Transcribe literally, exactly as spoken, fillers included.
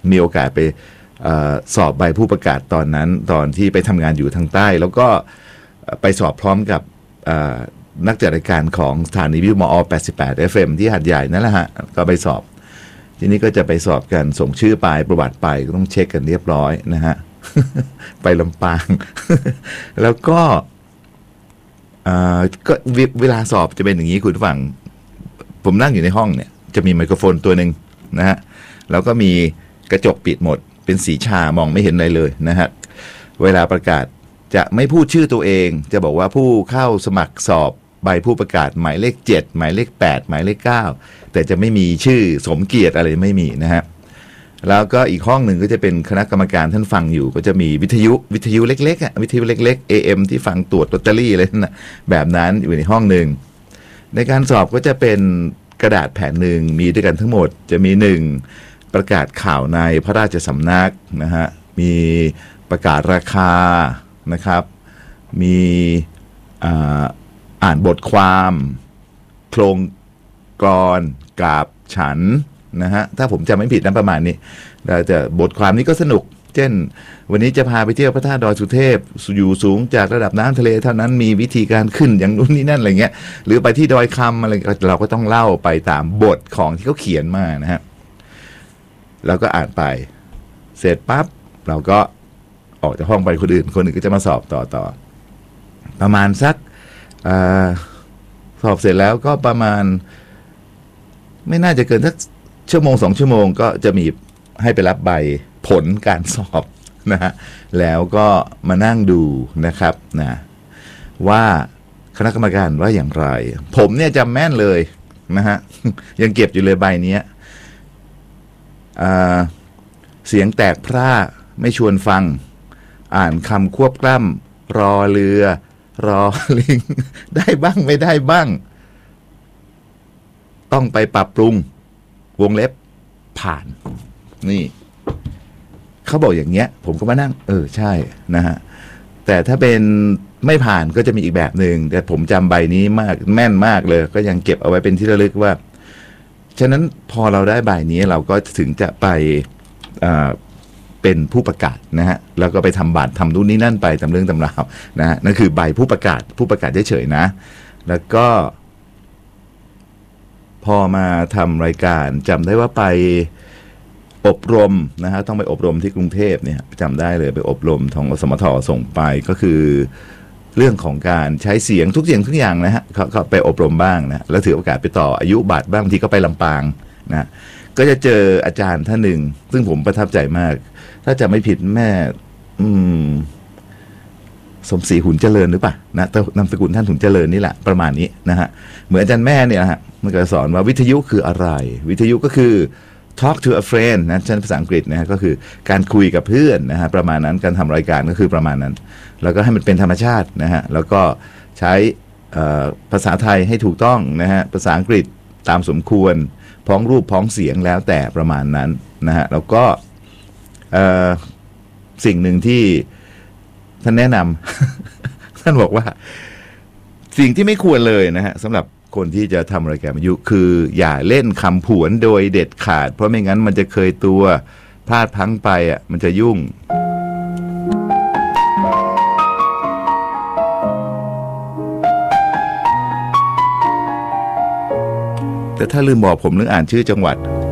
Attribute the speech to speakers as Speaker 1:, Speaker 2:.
Speaker 1: มีโอกาสไปเออสอบใบผู้ประกาศตอนนั้นตอนที่ไปทำงานอยู่ทางใต้แล้วก็ไปสอบพร้อมกับนักจัดรายการของสถานีวิทยุมอ แปดสิบแปด เอฟ เอ็ม ที่หาดใหญ่นั่นแหละฮะก็ไปสอบทีนี้ก็จะไปสอบกันส่งชื่อไปประวัติไปก็ต้องเช็คกันเรียบร้อยนะฮะ ไปลำปาง แล้วก็ก็เวลาสอบจะเป็นอย่างนี้คุณผู้ฟังผมนั่งอยู่ในห้องเนี่ยจะมีไมโครโฟนตัวหนึ่งนะฮะแล้วก็มีกระจกปิดหมดเป็นสีชามองไม่เห็นอะไรเลยนะฮะเวลาประกาศจะไม่พูดชื่อตัวเองจะบอกว่าผู้เข้าสมัครสอบใบผู้ประกาศหมายเลขเจ็ดหมายเลขแปดหมายเลขเก้าแต่จะไม่มีชื่อสมเกียรติอะไรไม่มีนะฮะแล้วก็อีกห้องหนึ่งก็จะเป็นคณะกรรมการท่านฟังอยู่ก็จะมีวิทยุวิทยุเล็กๆอ่ะวิทยุเล็กๆ เอ เอ็ม ที่ฟังตรวจลอตเตอรี่อะไรนั่นนะแบบนั้นอยู่ในห้องหนึ่งในการสอบก็จะเป็นกระดาษแผ่นหนึ่งมีด้วยกันทั้งหมดจะมีหนึ่งประกาศข่าวในพระราชสำนักนะฮะมีประกาศราคานะครับมีอ่าอ่านบทความโครงกรกาบฉันนะฮะถ้าผมจำไม่ผิดนะประมาณนี้แต่บทความนี้ก็สนุกเช่นวันนี้จะพาไปเที่ยวพระธาตุดอยสุเทพอยู่สูงจากระดับน้ำทะเลเท่านั้นมีวิธีการขึ้นอย่างนู้นนี่นั่นอะไรเงี้ยหรือไปที่ดอยคำอะไรเราก็ต้องเล่าไปตามบทของที่เขาเขียนมานะฮะแล้วก็อ่านไปเสร็จปั๊บเราก็ออกจากห้องไปคนอื่นคนอื่นก็จะมาสอบต่อต่อประมาณสักอสอบเสร็จแล้วก็ประมาณไม่น่าจะเกินสักชั่วโมงสองชั่วโมงก็จะมีให้ไปรับใบผลการสอบนะฮะแล้วก็มานั่งดูนะครับนะว่าคณะกรรมการว่าอย่างไรผมเนี่ยจำแม่นเลยนะฮะยังเก็บอยู่เลยใบนี้เสียงแตกพร่าไม่ชวนฟังอ่านคำควบกล้ำรอเรือรอลิงได้บ้างไม่ได้บ้างต้องไปปรับปรุงวงเล็บผ่านนี่เขาบอกอย่างเงี้ยผมก็มานั่งเออใช่นะฮะแต่ถ้าเป็นไม่ผ่านก็จะมีอีกแบบหนึ่งแต่ผมจำใบนี้มากแม่นมากเลยก็ยังเก็บเอาไว้เป็นที่ระลึกว่าฉะนั้นพอเราได้ใบนี้เราก็ถึงจะไปเป็นผู้ประกาศนะฮะแล้วก็ไปทำบัตรทำนู่นนี่นั่นไปตามเรื่องตำราวนะฮะนั่นคือใบผู้ประกาศผู้ประกาศเฉยๆนะแล้วก็พอมาทำรายการจำได้ว่าไปอบรมนะฮะต้องไปอบรมที่กรุงเทพเนี่ยจำได้เลยไปอบรมทางอสมทส่งไปก็คือเรื่องของการใช้เสียงทุกเสียงทุกอย่างนะฮะเขาเขาไปอบรมบ้างนะแล้วถือโอกาสไปต่ออายุบัตรบ้างทีก็ไปลำปางนะก็จะเจออาจารย์ท่านหนึ่งซึ่งผมประทับใจมากถ้าจะไม่ผิดแม่อืมสมศรีหุ่นเจริญหรือเปล่านะนามสกุลท่านหุ่นเจริญนี่แหละประมาณนี้นะฮะเหมือนอาจารย์แม่เนี่ยฮะมันก็สอนว่าวิทยุคืออะไรวิทยุก็คือ talk to a friend นะใช้ภาษาอังกฤษนะฮะก็คือการคุยกับเพื่อนนะฮะประมาณนั้นการทำรายการก็คือประมาณนั้นแล้วก็ให้มันเป็นธรรมชาตินะฮะแล้วก็ใช้ภาษาไทยให้ถูกต้องนะฮะภาษาอังกฤษตามสมควรพ้องรูปพ้องเสียงแล้วแต่ประมาณนั้นนะฮะแล้วก็สิ่งหนึ่งที่ท่านแนะนำ ท่านบอกว่าสิ่งที่ไม่ควรเลยนะฮะสำหรับคนที่จะทำรายการวิทยุคืออย่าเล่นคำผวนโดยเด็ดขาดเพราะไม่งั้นมันจะเคยตัวพลาดพลั้งไปอ่ะมันจะยุ่งแต่ถ้าลืมบอกผมเรื่องอ่านชื่อจังหวัด